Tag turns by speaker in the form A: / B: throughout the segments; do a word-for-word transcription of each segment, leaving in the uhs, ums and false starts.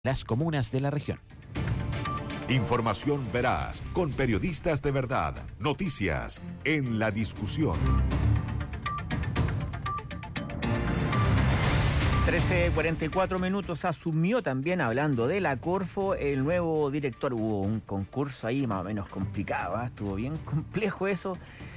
A: las comunas de la región.
B: Información veraz, con periodistas de verdad. Noticias en la discusión.
C: trece cuarenta y cuatro minutos. Asumió también, hablando de la Corfo, el nuevo director. Hubo un concurso ahí más o menos complicado, ¿eh? Estuvo bien complejo eso.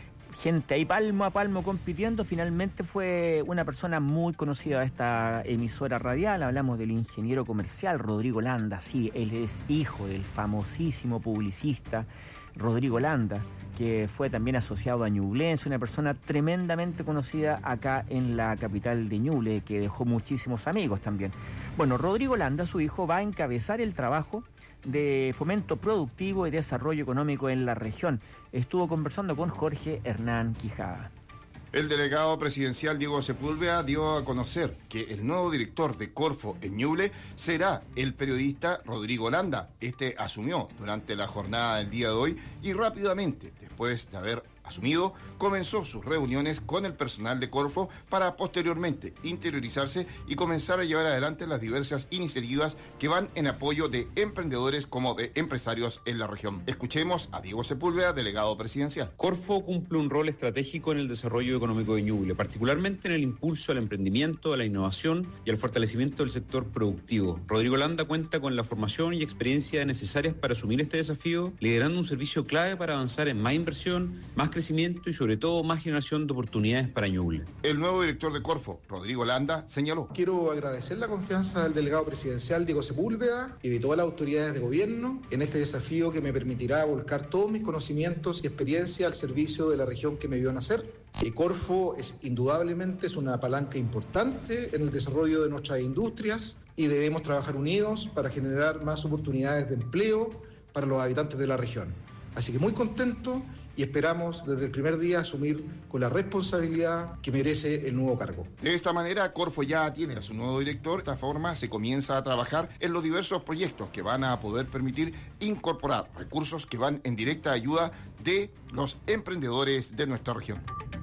C: Gente ahí palmo a palmo compitiendo. Finalmente fue una persona muy conocida de esta emisora radial. Hablamos del ingeniero comercial Rodrigo Landa. Sí, él es hijo del famosísimo publicista Rodrigo Landa, que fue también asociado a Ñublense, una persona tremendamente conocida acá en la capital de Ñuble, que dejó muchísimos amigos también. Bueno, Rodrigo Landa, su hijo, va a encabezar el trabajo de fomento productivo y desarrollo económico en la región. Estuvo conversando con Jorge Hernán Quijada.
D: El delegado presidencial Diego Sepúlveda dio a conocer que el nuevo director de Corfo en Ñuble será el periodista Rodrigo Landa. Este asumió durante la jornada del día de hoy y rápidamente, después de haber asumido, comenzó sus reuniones con el personal de Corfo para posteriormente interiorizarse y comenzar a llevar adelante las diversas iniciativas que van en apoyo de emprendedores como de empresarios en la región. Escuchemos a Diego Sepúlveda, delegado presidencial.
E: Corfo cumple un rol estratégico en el desarrollo económico de Ñuble, particularmente en el impulso al emprendimiento, a la innovación y al fortalecimiento del sector productivo. Rodrigo Landa cuenta con la formación y experiencia necesarias para asumir este desafío, liderando un servicio clave para avanzar en más inversión, más crecimiento y sobre todo más generación de oportunidades para Ñuble.
D: El nuevo director de Corfo, Rodrigo Landa, señaló:
F: Quiero agradecer la confianza del delegado presidencial Diego Sepúlveda y de todas las autoridades de gobierno en este desafío que me permitirá volcar todos mis conocimientos y experiencia al servicio de la región que me vio nacer. Y Corfo es indudablemente es una palanca importante en el desarrollo de nuestras industrias y debemos trabajar unidos para generar más oportunidades de empleo para los habitantes de la región. Así que muy contento y esperamos desde el primer día asumir con la responsabilidad que merece el nuevo cargo.
D: De esta manera, Corfo ya tiene a su nuevo director. De esta forma se comienza a trabajar en los diversos proyectos que van a poder permitir incorporar recursos que van en directa ayuda de los emprendedores de nuestra región.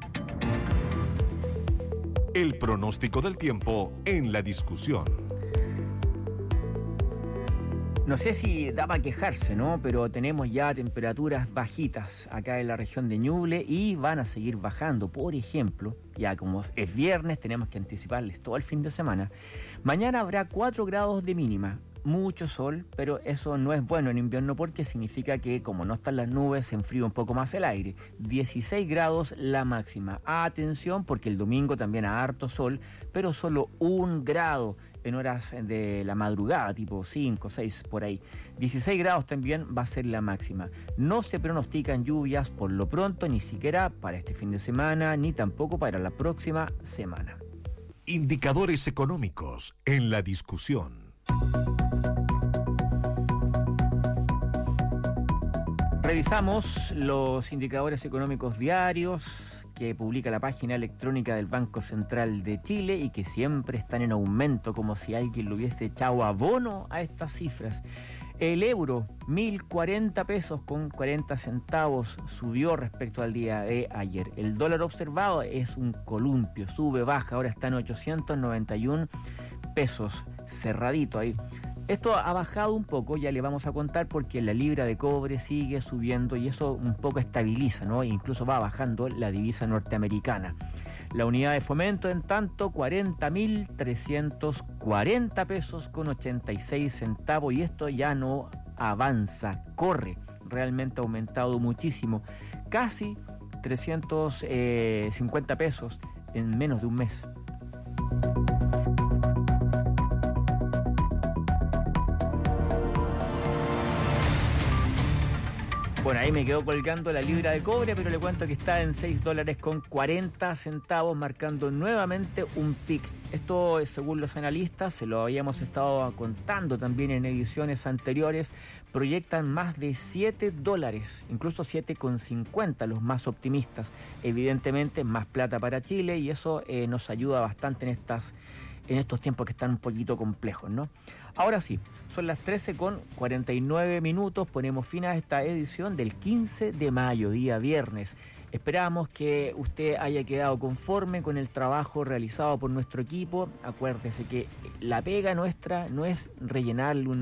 B: El pronóstico del tiempo en la discusión.
C: No sé si da para quejarse, ¿no? Pero tenemos ya temperaturas bajitas acá en la región de Ñuble y van a seguir bajando. Por ejemplo, ya como es viernes, tenemos que anticiparles todo el fin de semana. Mañana habrá cuatro grados de mínima. Mucho sol, pero eso no es bueno en invierno porque significa que como no están las nubes se enfría un poco más el aire. dieciséis grados la máxima. Atención porque el domingo también hay harto sol, pero solo un grado en horas de la madrugada, tipo cinco, seis por ahí. dieciséis grados también va a ser la máxima. No se pronostican lluvias por lo pronto, ni siquiera para este fin de semana, ni tampoco para la próxima semana.
B: Indicadores económicos en la discusión.
C: Revisamos los indicadores económicos diarios que publica la página electrónica del Banco Central de Chile y que siempre están en aumento, como si alguien le hubiese echado abono a estas cifras. El euro, mil cuarenta pesos con cuarenta centavos, subió respecto al día de ayer. El dólar observado es un columpio, sube, baja, ahora está en ochocientos noventa y uno pesos, cerradito ahí. Esto ha bajado un poco, ya le vamos a contar, porque la libra de cobre sigue subiendo y eso un poco estabiliza, ¿no? E incluso va bajando la divisa norteamericana. La unidad de fomento, en tanto, cuarenta mil trescientos cuarenta pesos con ochenta y seis centavos, y esto ya no avanza, corre, realmente ha aumentado muchísimo, casi trescientos cincuenta pesos en menos de un mes. Bueno, ahí me quedó colgando la libra de cobre, pero le cuento que está en seis dólares con cuarenta centavos, marcando nuevamente un pic. Esto, según los analistas, se lo habíamos estado contando también en ediciones anteriores, proyectan más de siete dólares, incluso siete con cincuenta los más optimistas. Evidentemente, más plata para Chile y eso eh, nos ayuda bastante en estas en estos tiempos que están un poquito complejos, ¿no? Ahora sí, son las trece con cuarenta y nueve minutos, ponemos fin a esta edición del quince de mayo, día viernes. Esperamos que usted haya quedado conforme con el trabajo realizado por nuestro equipo. Acuérdese que la pega nuestra no es rellenarle un